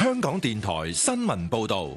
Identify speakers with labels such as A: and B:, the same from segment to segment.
A: 香港電台新聞報道。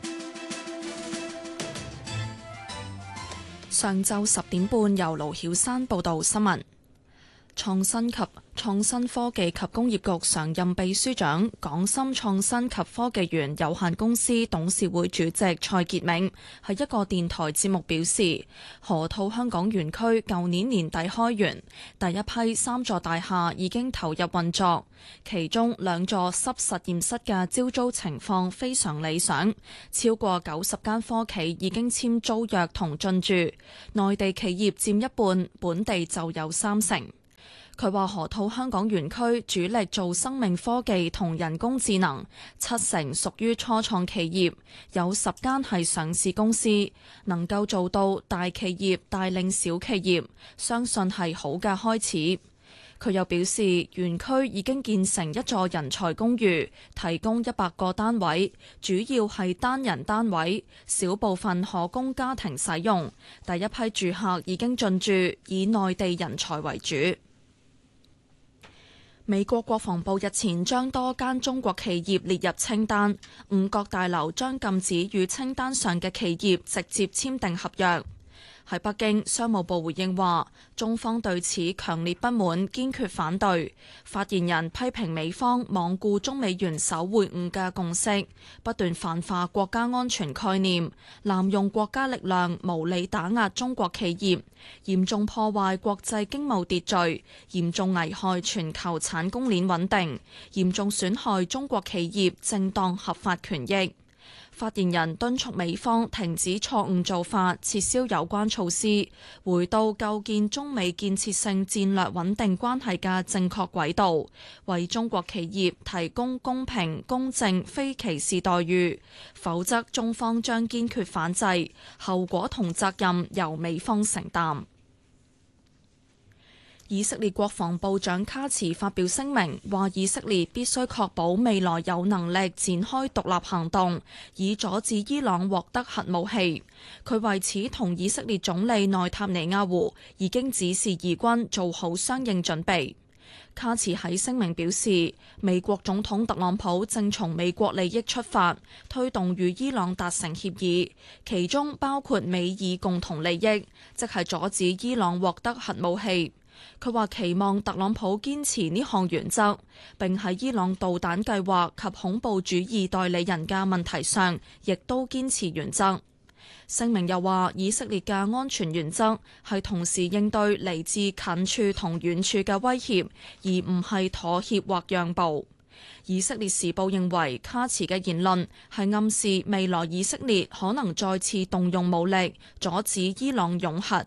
B: 上晝10點半，由盧曉山報道新聞。創新科技及工業局常任秘書長、港深創新及科技園有限公司董事會主席蔡傑銘喺一個電台節目表示，河套香港園區舊年年底開園，第一批3座大廈已經投入運作，其中2座濕實驗室嘅招租情況非常理想，超過90間科企已經簽租約同進駐，內地企業佔一半，本地就有30%。佢話河套香港園區主力做生命科技同人工智能，70%屬於初創企業，有10間係上市公司，能夠做到大企業帶領小企業，相信係好嘅開始。佢又表示，園區已經建成一座人才公寓，提供100個單位，主要係單人單位，小部分可供家庭使用。第一批住客已經進駐，以內地人才為主。美國國防部日前將多間中國企業列入清單，五角大樓將禁止與清單上嘅企業直接簽訂合約。喺北京，商務部回應話，中方對此強烈不滿，堅決反對。發言人批評美方罔顧中美元首會晤嘅共識，不斷泛化國家安全概念，濫用國家力量無理打壓中國企業，嚴重破壞國際經貿秩序，嚴重危害全球產供鏈穩定，嚴重損害中國企業正當合法權益。發言人敦促美方停止錯誤做法，撤銷有關措施，回到構建中美建設性戰略穩定關係嘅正確軌道，為中國企業提供公平、公正、非歧視待遇，否則中方將堅決反制，後果同責任由美方承擔。以色列國防部長卡茨發表聲明，話以色列必須確保未來有能力展開獨立行動，以阻止伊朗獲得核武器。佢為此同以色列總理內塔尼亞胡已經指示以軍做好相應準備。卡茨喺聲明表示，美國總統特朗普正從美國利益出發，推動與伊朗達成協議，其中包括美以共同利益，即係阻止伊朗獲得核武器。佢話期望特朗普堅持呢項原則，並喺伊朗導彈計劃及恐怖主義代理人嘅問題上，亦都堅持原則。聲明又話，以色列嘅安全原則係同時應對嚟自近處同遠處嘅威脅，而唔係妥協或讓步。以色列時報認為卡茨嘅言論係暗示未來以色列可能再次動用武力，阻止伊朗擁核。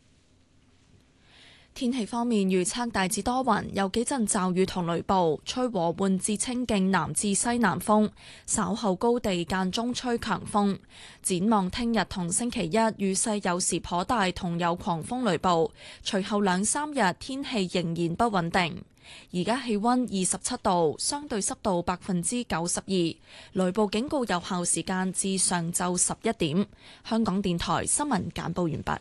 B: 天氣方面，預測大致多雲，有幾陣驟雨同雷暴，吹和緩至清勁南至西南風，稍後高地間中吹強風。展望聽日同星期一，雨勢有時頗大，同有狂風雷暴。隨後2-3日天氣仍然不穩定。而家氣溫27度，相對濕度92%，雷暴警告有效時間至上晝11點。香港電台新聞簡報完畢。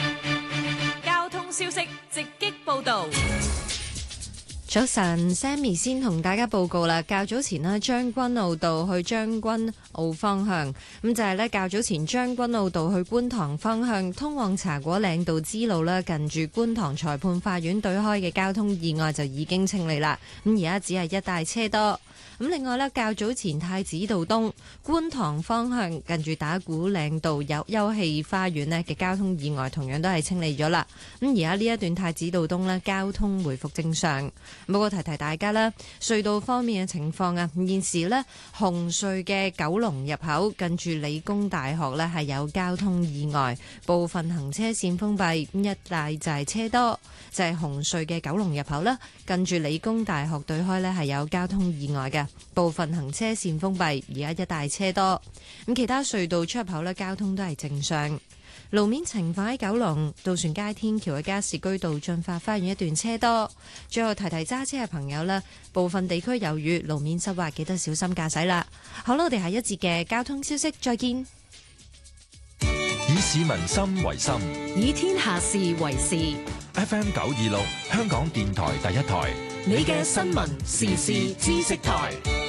C: 消息直擊報道。
D: 早晨 ，Sammy 先同大家報告啦。較早前咧，將軍澳道去將軍澳方向，咁就係咧較早前將軍澳道去觀塘方向通往茶果嶺道支路啦，近住觀塘裁判法院對開嘅交通意外就已經清理啦。咁而家只係一帶車多。咁另外咧，較早前太子道東觀塘方向近住打鼓嶺道有休憩花園咧嘅交通意外，同樣都係清理咗啦。咁而家呢一段太子道東咧，交通回復正常。不過提提大家啦，隧道方面嘅情況啊，現時咧紅隧嘅九龍入口近住理工大學咧係有交通意外，部分行車線封閉，一帶就係車多，就係紅隧嘅九龍入口啦，近住理工大學對開咧係有交通意外嘅。部分行車線封閉，而家一帶車多。咁其他隧道出入口咧，交通都係正常。路面情況喺九龍渡船街天橋嘅加士居道進發花園一段車多。最後提提揸車嘅朋友啦，部分地區有雨，路面濕滑，記得小心駕駛啦。好啦，我哋下一節嘅交通消息再見。
A: 以市民心為心，
C: 以天下事為事。
A: FM 926香港電台第一台，
C: 你嘅新聞時事知識台。